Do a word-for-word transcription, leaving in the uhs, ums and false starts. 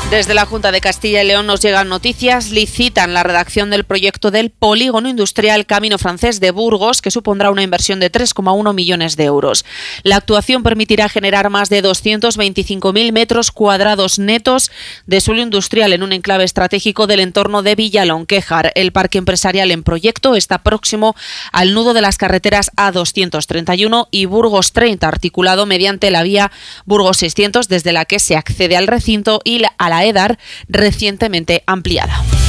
Desde la Junta de Castilla y León nos llegan noticias. Licitan la redacción del proyecto del polígono industrial Camino Francés de Burgos, que supondrá una inversión de tres coma uno millones de euros. La actuación permitirá generar más de doscientos veinticinco mil metros cuadrados netos de suelo industrial en un enclave estratégico del entorno de Villalonquéjar. El parque empresarial en proyecto está próximo al nudo de las carreteras A doscientos treinta y uno y Burgos treinta, articulado mediante la vía Burgos seiscientos, desde la que se accede al recinto, y a la EDAR, recientemente ampliada.